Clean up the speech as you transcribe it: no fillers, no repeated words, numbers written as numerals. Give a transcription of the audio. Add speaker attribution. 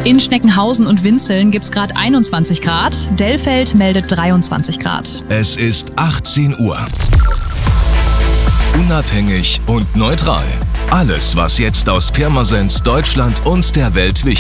Speaker 1: In Schneckenhausen und Winzeln gibt es gerade 21 Grad. Dellfeld meldet 23 Grad.
Speaker 2: Es ist 18 Uhr. Unabhängig und neutral. Alles, was jetzt aus Pirmasens, Deutschland und der Welt wichtig ist.